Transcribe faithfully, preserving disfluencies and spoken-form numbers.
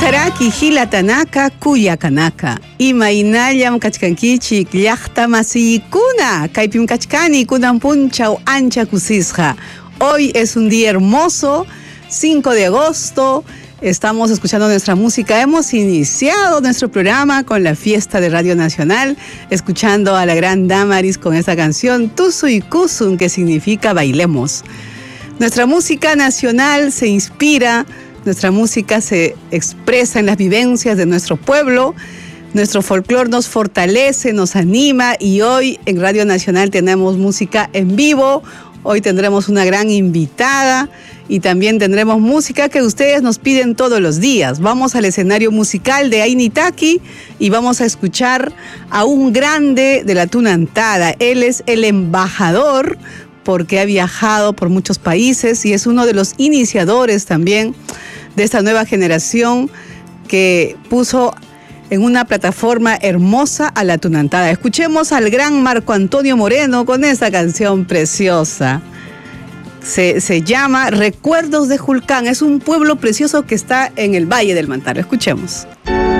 Saraki Hila Tanaka Kuyakanaka Imainallam Kachkankichi Llaqta Masiyikuna Kaypim Kachkani Kunan Punchaw Ancha Kusisqa. Hoy es un día hermoso, cinco de agosto. Estamos escuchando nuestra música. Hemos iniciado nuestro programa con la fiesta de Radio Nacional, escuchando a la gran Damaris con esta canción Tusuy Kusun, que significa bailemos. Nuestra música nacional se inspira, nuestra música se expresa en las vivencias de nuestro pueblo. Nuestro folclore nos fortalece, nos anima, y hoy en Radio Nacional tenemos música en vivo. Hoy tendremos una gran invitada y también tendremos música que ustedes nos piden todos los días. Vamos al escenario musical de Ainitaki y vamos a escuchar a un grande de la tunantada. Él es el embajador porque ha viajado por muchos países y es uno de los iniciadores también de esta nueva generación que puso en una plataforma hermosa a la tunantada. Escuchemos al gran Marco Antonio Moreno con esta canción preciosa. Se, se llama Recuerdos de Julcán. Es un pueblo precioso que está en el Valle del Mantaro. Escuchemos.